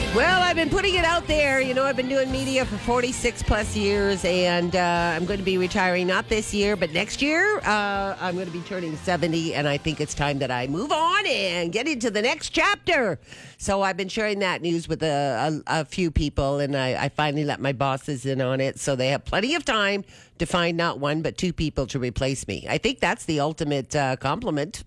Well, I've been putting it out there. You know, I've been doing media for 46 plus years, and I'm going to be retiring not this year, but next year. I'm going to be turning 70, and I think it's time that I move on and get into the next chapter. So I've been sharing that news with a few people, and I finally let my bosses in on it, so they have plenty of time to find not one but two people to replace me. I think that's the ultimate compliment.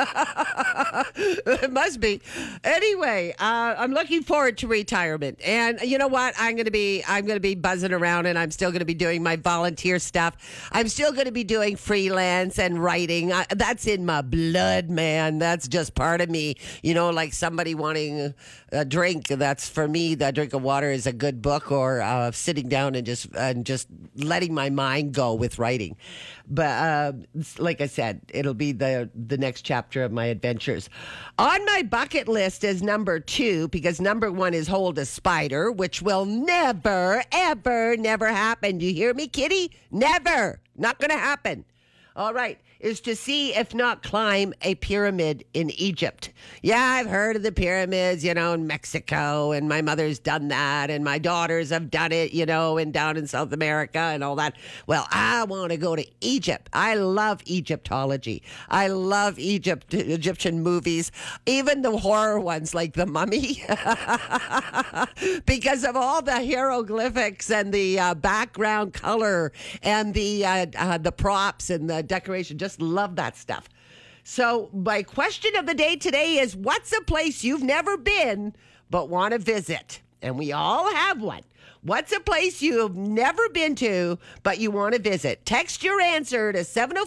It must be. Anyway, I'm looking forward to retirement, and you know what? I'm going to be buzzing around, and I'm still going to be doing my volunteer stuff. I'm still going to be doing freelance and writing. That's in my blood, man. That's just part of me. You know, like somebody wanting a drink. That's for me. The drink of water is a good book, or sitting down and just letting my mind go with writing. But like I said, it'll be the next chapter of my adventures. On my bucket list is number 2, because number 1 is hold a spider, which will never, ever, never happen. Do you hear me, kitty? Never. Not going to happen. All right. Is to see, if not climb, a pyramid in Egypt. Yeah, I've heard of the pyramids, you know, in Mexico, and my mother's done that, and my daughters have done it, you know, and down in South America and all that. Well, I want to go to Egypt. I love Egyptology. I love Egyptian movies, even the horror ones like The Mummy, because of all the hieroglyphics and the background color and the props and the decoration. Just love that stuff. So my question of the day today is, what's a place you've never been but want to visit? And we all have one. What's a place you've never been to but you want to visit? Text your answer to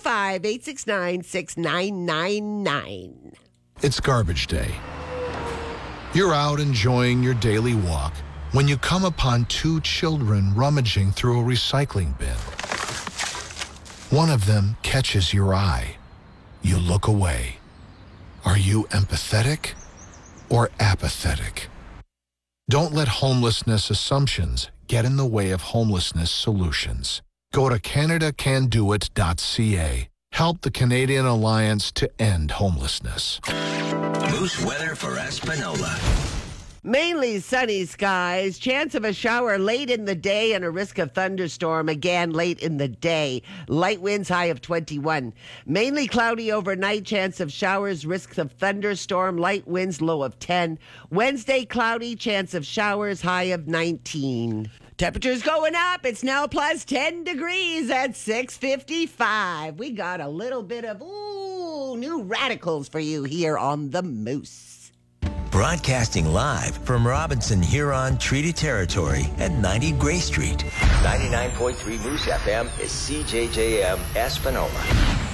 705-869-6999. It's garbage day. You're out enjoying your daily walk when you come upon 2 children rummaging through a recycling bin. One of them catches your eye. You look away. Are you empathetic or apathetic? Don't let homelessness assumptions get in the way of homelessness solutions. Go to CanadaCanDoIt.ca. Help the Canadian Alliance to end homelessness. Moose weather for Espanola. Mainly sunny skies, chance of a shower late in the day and a risk of thunderstorm again late in the day. Light winds, high of 21. Mainly cloudy overnight, chance of showers, risk of thunderstorm, light winds, low of 10. Wednesday, cloudy, chance of showers, high of 19. Temperature's going up. It's now plus 10 degrees at 6:55. We got a little bit of, new radicals for you here on The Moose. Broadcasting live from Robinson Huron Treaty Territory at 90 Gray Street. 99.3 Moose FM is CJJM Espanola.